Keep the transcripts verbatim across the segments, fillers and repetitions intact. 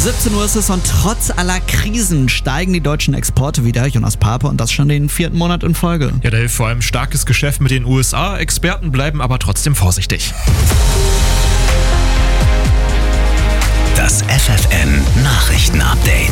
siebzehn Uhr ist es und trotz aller Krisen steigen die deutschen Exporte wieder. Jonas Pape, und das schon den vierten Monat in Folge. Ja, da hilft vor allem starkes Geschäft mit den U S A. Experten bleiben aber trotzdem vorsichtig. Das F F N Nachrichten-Update.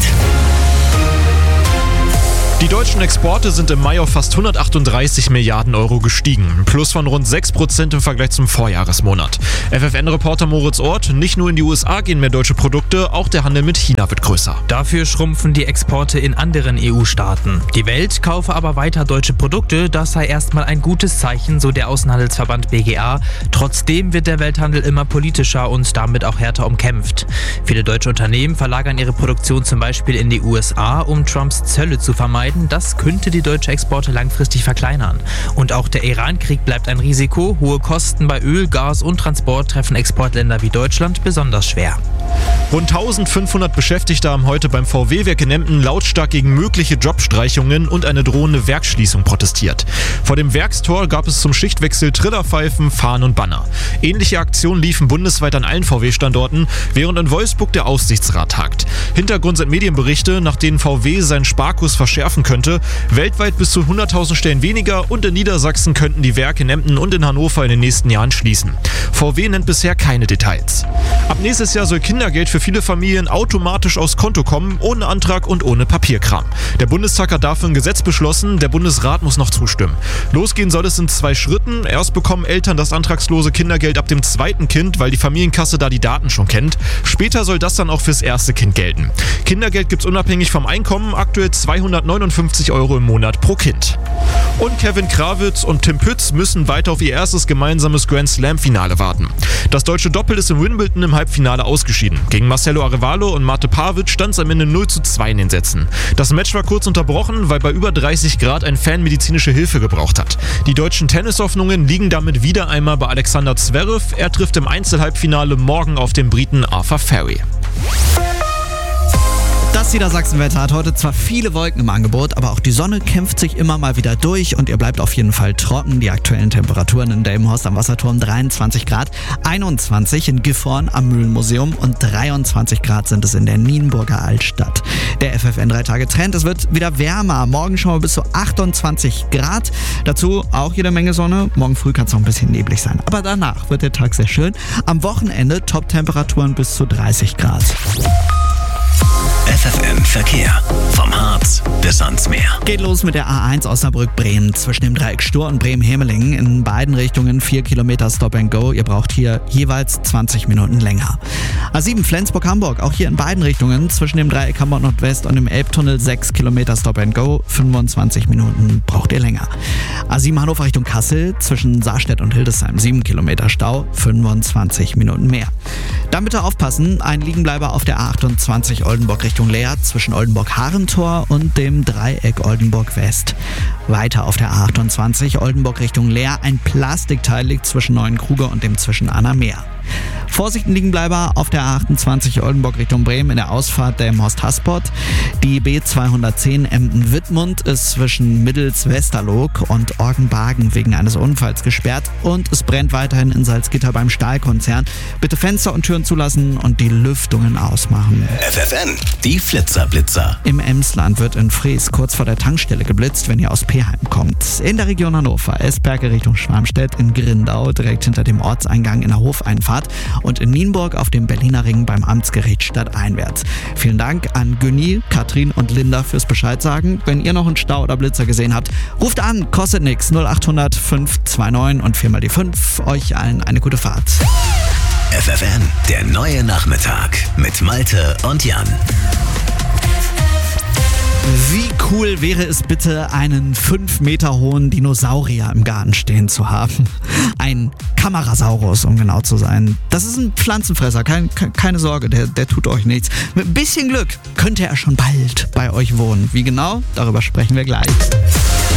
Die deutschen Exporte sind im Mai auf fast hundertachtunddreißig Milliarden Euro gestiegen. Ein Plus von rund sechs Prozent im Vergleich zum Vorjahresmonat. F F N-Reporter Moritz Ort, nicht nur in die U S A gehen mehr deutsche Produkte, auch der Handel mit China wird größer. Dafür schrumpfen die Exporte in anderen E U-Staaten. Die Welt kaufe aber weiter deutsche Produkte, das sei erstmal ein gutes Zeichen, so der Außenhandelsverband B G A. Trotzdem wird der Welthandel immer politischer und damit auch härter umkämpft. Viele deutsche Unternehmen verlagern ihre Produktion zum Beispiel in die U S A, um Trumps Zölle zu vermeiden. Das könnte die deutsche Exporte langfristig verkleinern. Und auch der Iran-Krieg bleibt ein Risiko. Hohe Kosten bei Öl, Gas und Transport treffen Exportländer wie Deutschland besonders schwer. Rund eintausendfünfhundert Beschäftigte haben heute beim V W-Werk in Emden lautstark gegen mögliche Jobstreichungen und eine drohende Werksschließung protestiert. Vor dem Werkstor gab es zum Schichtwechsel Trillerpfeifen, Fahnen und Banner. Ähnliche Aktionen liefen bundesweit an allen V W-Standorten, während in Wolfsburg der Aufsichtsrat tagt. Hintergrund sind Medienberichte, nach denen V W seinen Sparkurs verschärfen könnte. Weltweit bis zu hunderttausend Stellen weniger und in Niedersachsen könnten die Werke in Emden und in Hannover in den nächsten Jahren schließen. V W nennt bisher keine Details. Ab nächstes Jahr soll Kindergeld für viele Familien automatisch aufs Konto kommen, ohne Antrag und ohne Papierkram. Der Bundestag hat dafür ein Gesetz beschlossen, der Bundesrat muss noch zustimmen. Losgehen soll es in zwei Schritten. Erst bekommen Eltern das antragslose Kindergeld ab dem zweiten Kind, weil die Familienkasse da die Daten schon kennt. Später soll das dann auch fürs erste Kind gelten. Kindergeld gibt's unabhängig vom Einkommen, aktuell zweihundertneunundfünfzig Euro im Monat pro Kind. Und Kevin Krawitz und Tim Pütz müssen weiter auf ihr erstes gemeinsames Grand Slam-Finale warten. Das deutsche Doppel ist in Wimbledon im Halbfinale ausgeschieden. Gegen Marcelo Arevalo und Mate Pavic stand es am Ende null zu zwei in den Sätzen. Das Match war kurz unterbrochen, weil bei über dreißig Grad ein Fan medizinische Hilfe gebraucht hat. Die deutschen Tennishoffnungen liegen damit wieder einmal bei Alexander Zverev. Er trifft im Einzelhalbfinale morgen auf den Briten Arthur Ferry. Das Niedersachsenwetter hat heute zwar viele Wolken im Angebot, aber auch die Sonne kämpft sich immer mal wieder durch und ihr bleibt auf jeden Fall trocken. Die aktuellen Temperaturen in Delmenhorst am Wasserturm dreiundzwanzig Grad, einundzwanzig in Gifhorn am Mühlenmuseum und dreiundzwanzig Grad sind es in der Nienburger Altstadt. Der F F N drei Tage Trend, es wird wieder wärmer. Morgen schon mal bis zu achtundzwanzig Grad. Dazu auch jede Menge Sonne. Morgen früh kann es noch ein bisschen neblig sein. Aber danach wird der Tag sehr schön. Am Wochenende Top-Temperaturen bis zu dreißig Grad. F F N Verkehr. Vom Harz bis ans Meer. Geht los mit der A eins Osnabrück-Bremen zwischen dem Dreieck Stur und Bremen-Hemelingen. In beiden Richtungen vier Kilometer Stop and Go. Ihr braucht hier jeweils zwanzig Minuten länger. A sieben Flensburg-Hamburg. Auch hier in beiden Richtungen zwischen dem Dreieck Hamburg-Nordwest und dem Elbtunnel sechs Kilometer Stop and Go. fünfundzwanzig Minuten braucht ihr länger. A sieben Hannover Richtung Kassel zwischen Saarstedt und Hildesheim. sieben Kilometer Stau. fünfundzwanzig Minuten mehr. Dann bitte aufpassen. Ein Liegenbleiber auf der A achtundzwanzig Oldenburg Richtung Leer zwischen Oldenburg-Harentor und dem Dreieck Oldenburg-West. Weiter auf der A achtundzwanzig Oldenburg Richtung Leer. Ein Plastikteil liegt zwischen Neuenkruger und dem zwischen Anna-Meer. Vorsicht, Liegenbleiber auf der A achtundzwanzig Oldenburg Richtung Bremen in der Ausfahrt Delmenhorst-Hasport. Die B zweihundertzehn Emden-Wittmund ist zwischen Middels-Westerloog und Orgenbagen wegen eines Unfalls gesperrt und es brennt weiterhin in Salzgitter beim Stahlkonzern. Bitte Fenster und Türen zulassen und die Lüftungen ausmachen. F F N, die Flitzerblitzer. Im Emsland wird in Fries kurz vor der Tankstelle geblitzt, wenn ihr aus Peheim kommt. In der Region Hannover, Esberge Richtung Schwarmstedt, in Grindau direkt hinter dem Ortseingang in der Hofeinfahrt und in Nienburg auf dem Berliner Ring beim Amtsgericht stadteinwärts. Vielen Dank an Günni, Katrin und Linda fürs Bescheid sagen. Wenn ihr noch einen Stau oder Blitzer gesehen habt, ruft an, kostet nix, null achthundert fünf zwei neun und vier mal die fünf. Euch allen eine gute Fahrt. F F N, der neue Nachmittag mit Malte und Jan. Wie cool wäre es bitte, einen fünf Meter hohen Dinosaurier im Garten stehen zu haben? Ein Camarasaurus, um genau zu sein. Das ist ein Pflanzenfresser, kein, keine Sorge, der, der tut euch nichts. Mit ein bisschen Glück könnte er schon bald bei euch wohnen. Wie genau? Darüber sprechen wir gleich.